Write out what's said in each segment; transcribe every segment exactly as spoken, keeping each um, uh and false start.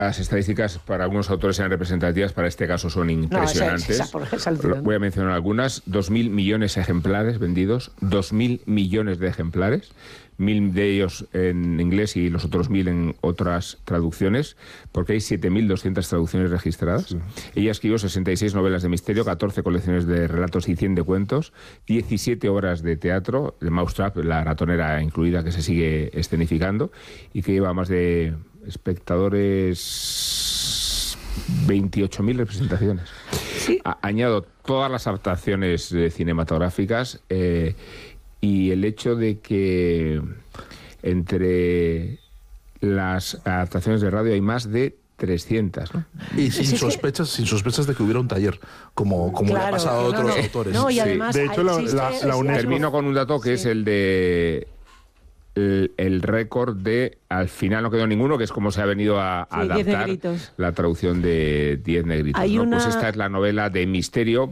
Las estadísticas para algunos autores sean representativas, para este caso son impresionantes. No, esa, esa, esa Voy a mencionar algunas. Dos mil millones de ejemplares vendidos, dos mil millones de ejemplares, mil de ellos en inglés y los otros mil en otras traducciones, porque hay siete mil doscientas traducciones registradas. Sí. Ella escribió sesenta y seis novelas de misterio, catorce colecciones de relatos y cien de cuentos, diecisiete obras de teatro, de Mousetrap, la ratonera incluida, que se sigue escenificando, y que lleva más de... espectadores, veintiocho mil representaciones. Sí. A, añado todas las adaptaciones eh, cinematográficas eh, y el hecho de que entre las adaptaciones de radio hay más de trescientas, ¿no? Y sin sospechas, sin sospechas de que hubiera un taller, como, como claro, le ha pasado a otros no, no. autores. No, y además, sí. De hecho, la, la, la UNED... Termino con un dato que sí. es el de... el, el récord de, al final no quedó ninguno, que es como se ha venido a, a sí, adaptar la traducción de Diez negritos, ¿no? Una... Pues esta es la novela de misterio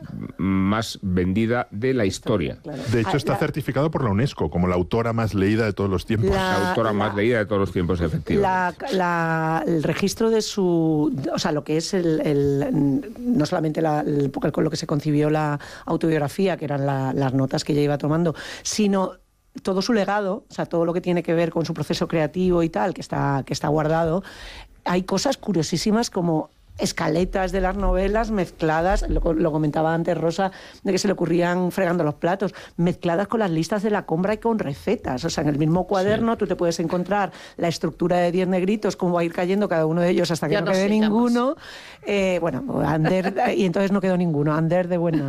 más vendida de la historia. Claro. De hecho, está la... certificado por la UNESCO como la autora más leída de todos los tiempos. La, la autora la... más leída de todos los tiempos, efectivamente. La, la, el registro de su... O sea, lo que es el... el no solamente la, el, con lo que se concibió la autobiografía, que eran la, las notas que ella iba tomando, sino... todo su legado, o sea, todo lo que tiene que ver con su proceso creativo y tal, que está, que está guardado. Hay cosas curiosísimas como escaletas de las novelas mezcladas, lo, lo comentaba antes Rosa, de que se le ocurrían fregando los platos, mezcladas con las listas de la compra y con recetas. O sea, en el mismo cuaderno sí. tú te puedes encontrar la estructura de Diez negritos, cómo va a ir cayendo cada uno de ellos hasta que ya no, no quede ninguno. Eh, bueno, Ander, y entonces no quedó ninguno, Ander de Buenon.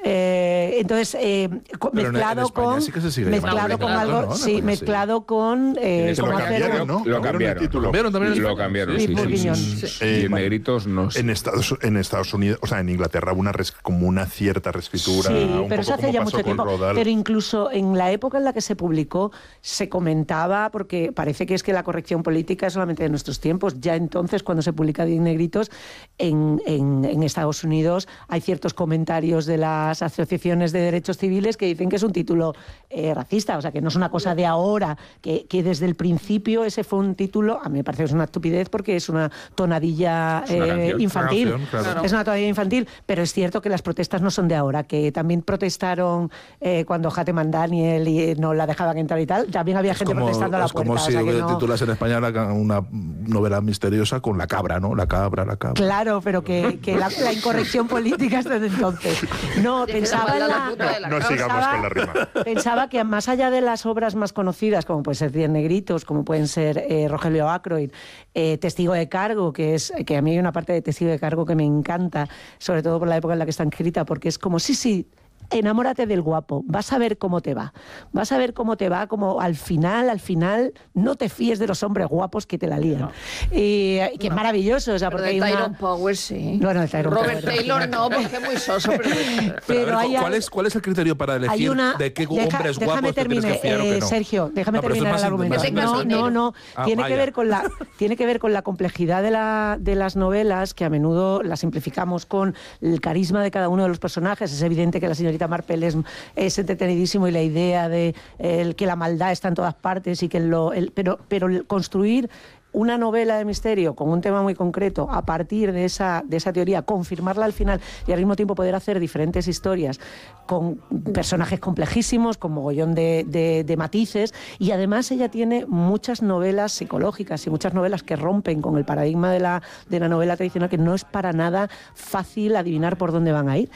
Eh, entonces, eh, mezclado en, en con... Sí que se sigue mezclado con algo... ¿no? Sí, mezclado con... Eh, lo, cambiaron, ¿no? lo cambiaron, ¿no? Lo cambiaron también. Lo cambiaron, sí. Diez negritos no sé. En Estados, en Estados Unidos, o sea, en Inglaterra hubo una res, como una cierta reescritura. Sí, un pero poco eso hace ya mucho tiempo. Rodal. Pero incluso en la época en la que se publicó, se comentaba, porque parece que es que la corrección política es solamente de nuestros tiempos. Ya entonces, cuando se publica Diez negritos, en, en, en Estados Unidos hay ciertos comentarios de las asociaciones de derechos civiles que dicen que es un título eh, racista, o sea, que no es una cosa de ahora, que, que desde el principio ese fue un título, a mí me parece que es una estupidez porque es una tonadilla eh, infantil. Infantil, claro. Es una tonalidad infantil, pero es cierto que las protestas no son de ahora, que también protestaron eh, cuando Hatem Daniel y no la dejaban entrar y tal, también había es gente como, protestando a la puerta. Es como si o sea no... titulas en España una novela misteriosa con la cabra, ¿no? La cabra, la cabra. Claro, pero que, que la, la incorrección política es desde entonces. No, pensaba en la... No, no sigamos con la rima. Pensaba que más allá de las obras más conocidas, como pueden ser Diez negritos, como pueden ser eh, Rogelio Ackroyd, eh, Testigo de cargo, que es que a mí hay una parte de Testigo de cargo que me encanta, sobre todo por la época en la que está escrita, porque es como, sí, sí, enamórate del guapo, vas a ver cómo te va, vas a ver cómo te va, como al final, al final, no te fíes de los hombres guapos que te la lían. No. Y, y que no. es maravilloso, o sea, porque pero de hay Tyrone una... Power, sí. Bueno, de Tyrone Robert Power, Taylor no, porque es muy soso, pero... pero, pero a ver, ¿cuál, es, ¿cuál es el criterio para elegir una... de qué Deja, hombres guapos te tienes que fiar eh, o que no? Sergio, déjame no, terminar el argumento. No, no, no, ah, tiene, vaya. que ver con la, tiene que ver con la complejidad de, la, de las novelas, que a menudo las simplificamos con el carisma de cada uno de los personajes. Es evidente que la señorita Marple es... es entretenidísimo y la idea de eh, que la maldad está en todas partes y que lo, el, pero, pero el construir una novela de misterio con un tema muy concreto a partir de esa, de esa teoría, confirmarla al final y al mismo tiempo poder hacer diferentes historias con personajes complejísimos, con mogollón de, de, de matices, y además ella tiene muchas novelas psicológicas y muchas novelas que rompen con el paradigma de la, de la novela tradicional, que no es para nada fácil adivinar por dónde van a ir,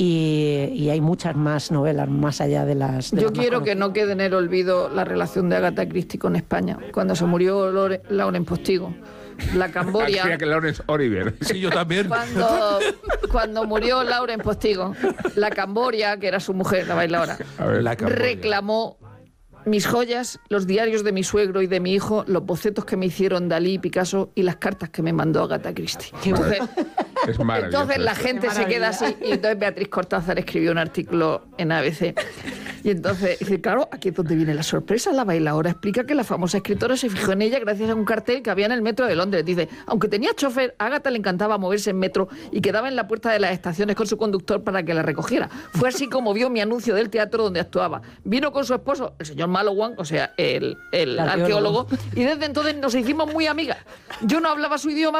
y, y hay muchas más novelas más allá de las... De Yo las quiero que no quede en el olvido la relación de Agatha Christie con España. Cuando se murió Lore, Lauren Postigo, la Camboria... Creía que Laurence Olivier. Sí, yo también. Cuando, cuando murió Lauren Postigo, la Camboria, que era su mujer, la bailadora, la reclamó mis joyas, los diarios de mi suegro y de mi hijo, los bocetos que me hicieron Dalí y Picasso y las cartas que me mandó Agatha Christie. Entonces, es maravilloso. entonces la gente se queda así, y entonces Beatriz Cortázar escribió un artículo en A B C Y entonces, dice, claro, aquí es donde viene la sorpresa. La bailaora explica que la famosa escritora se fijó en ella gracias a un cartel que había en el metro de Londres. Dice, aunque tenía chofer, a Ágata le encantaba moverse en metro y quedaba en la puerta de las estaciones con su conductor para que la recogiera. Fue así como vio mi anuncio del teatro donde actuaba. Vino con su esposo, el señor Malowan, o sea, el, el arqueólogo, y desde entonces nos hicimos muy amigas. Yo no hablaba su idioma,